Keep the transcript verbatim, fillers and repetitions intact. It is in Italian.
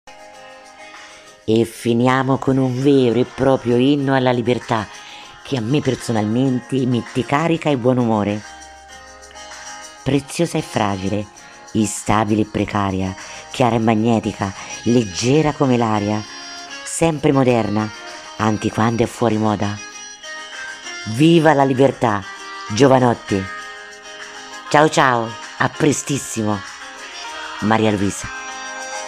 E finiamo con un vero e proprio inno alla libertà che a me personalmente mette carica e buon umore. Preziosa e fragile, instabile e precaria, chiara e magnetica, leggera come l'aria, sempre moderna, anche quando è fuori moda. Viva la libertà, giovanotti! Ciao ciao, a prestissimo, Maria Luisa.